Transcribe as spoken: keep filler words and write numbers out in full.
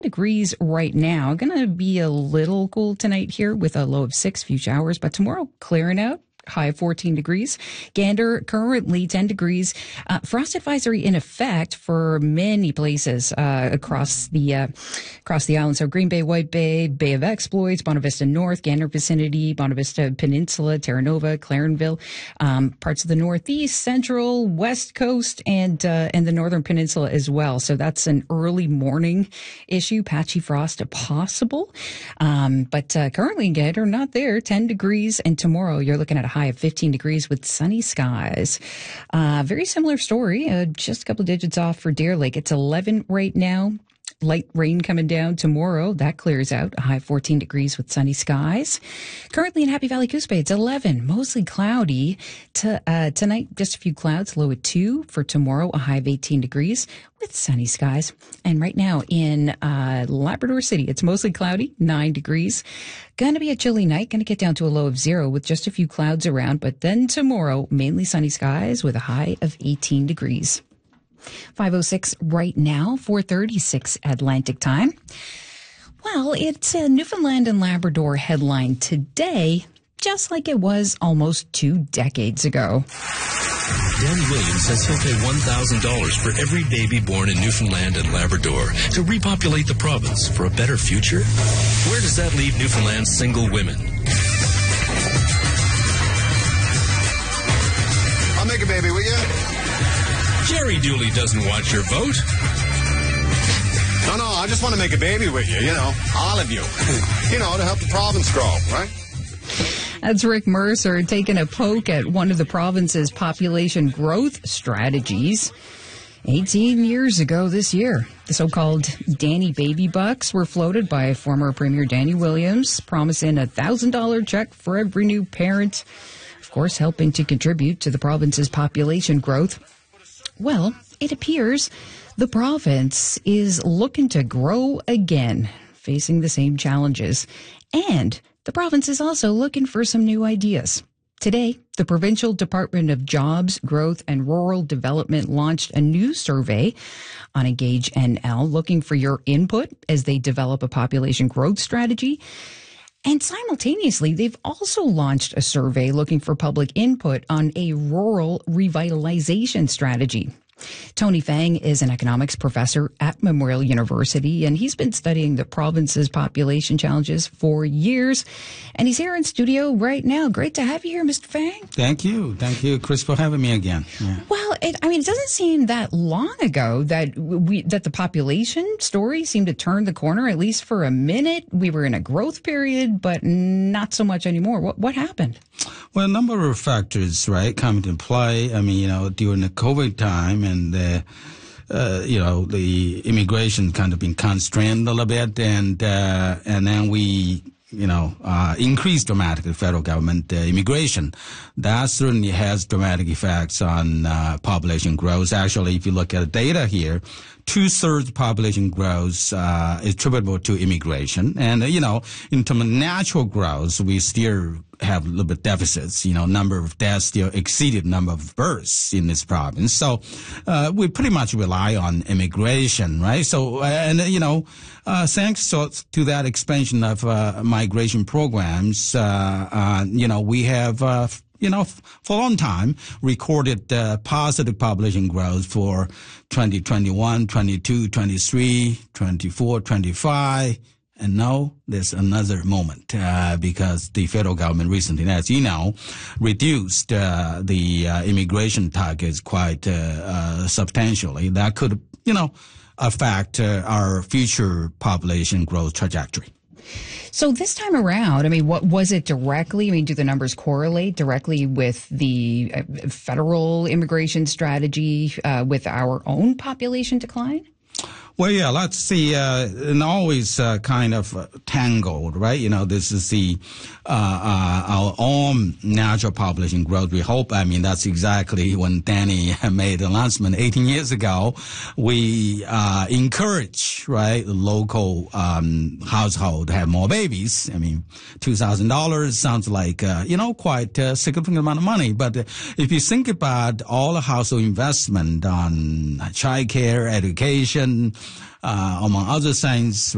degrees right now. Going to be a little cool tonight here with a low of six, few showers, but tomorrow clearing out. High of fourteen degrees. Gander currently ten degrees. Uh, frost advisory in effect for many places uh, across the uh, across the island. So Green Bay, White Bay, Bay of Exploits, Bonavista Vista North, Gander vicinity, Bonavista Vista Peninsula, Terra Nova, Clarenville, um, parts of the Northeast, Central, West Coast, and uh, and the Northern Peninsula as well. So that's an early morning issue. Patchy frost possible, um, but uh, currently in Gander not there. ten degrees, and tomorrow you're looking at a high of fifteen degrees with sunny skies. Uh, very similar story, uh, just a couple of digits off for Deer Lake. It's eleven right now. Light rain coming down tomorrow. That clears out. A high of fourteen degrees with sunny skies. Currently in Happy Valley Coos Bay, it's eleven. Mostly cloudy. To, uh, tonight, just a few clouds. Low at two. For tomorrow, a high of eighteen degrees with sunny skies. And right now in uh, Labrador City, it's mostly cloudy. nine degrees. Going to be a chilly night. Going to get down to a low of zero with just a few clouds around. But then tomorrow, mainly sunny skies with a high of eighteen degrees. five oh six right now, four thirty-six Atlantic time. Well, it's a Newfoundland and Labrador headline today, just like it was almost two decades ago. Danny Williams says he'll pay one thousand dollars for every baby born in Newfoundland and Labrador to repopulate the province for a better future. Where does that leave Newfoundland's single women? I'll make a baby, will you? Jerry Dooley doesn't want your vote. No, no, I just want to make a baby with you, you know, all of you. You know, to help the province grow, right? That's Rick Mercer taking a poke at one of the province's population growth strategies. eighteen years ago this year, the so-called Danny Baby Bucks were floated by former Premier Danny Williams, promising a one thousand dollars check for every new parent, of course, helping to contribute to the province's population growth. Well, it appears the province is looking to grow again, facing the same challenges. And the province is also looking for some new ideas. Today, the Provincial Department of Jobs, Growth and Rural Development launched a new survey on Engage N L, looking for your input as they develop a population growth strategy. And simultaneously, they've also launched a survey looking for public input on a rural revitalization strategy. Tony Fang is an economics professor at Memorial University, and he's been studying the province's population challenges for years. And he's here in studio right now. Great to have you here, Mister Fang. Thank you. Thank you, Chris, for having me again. Yeah. Well, it, I mean, it doesn't seem that long ago that we that the population story seemed to turn the corner, at least for a minute. We were in a growth period, but not so much anymore. What, what happened? Well, a number of factors, right, come into play. I mean, you know, during the COVID time and, uh, uh, you know, the immigration kind of been constrained a little bit, and uh, and then we, you know, uh, increased dramatically federal government uh, immigration. That certainly has dramatic effects on uh, population growth. Actually, if you look at the data here, two-thirds population growth uh, is attributable to immigration. And, uh, you know, in terms of natural growth, we still have a little bit deficits. You know, number of deaths still exceeded number of births in this province. So uh, we pretty much rely on immigration, right? So, uh, and, uh, you know, uh, thanks to, to that expansion of uh, migration programs, uh, uh, you know, we have uh, you know, for a long time, recorded uh, positive population growth for twenty twenty-one, twenty-two, twenty-three, twenty-four, twenty-five. And now there's another moment uh, because the federal government recently, as you know, reduced uh, the uh, immigration targets quite uh, uh, substantially. That could, you know, affect uh, our future population growth trajectory. So this time around, I mean, what was it directly? I mean, do the numbers correlate directly with the uh, federal immigration strategy uh, with our own population decline? Well, yeah, let's see, uh, and always uh, kind of uh, tangled, right? You know, this is the uh, uh, our own natural population growth. We hope, I mean, that's exactly when Danny made the announcement eighteen years ago. We uh, encourage, right, the local um, household to have more babies. I mean, two thousand dollars sounds like, uh, you know, quite a significant amount of money. But uh, if you think about all the household investment on child care, education, Uh, among other things,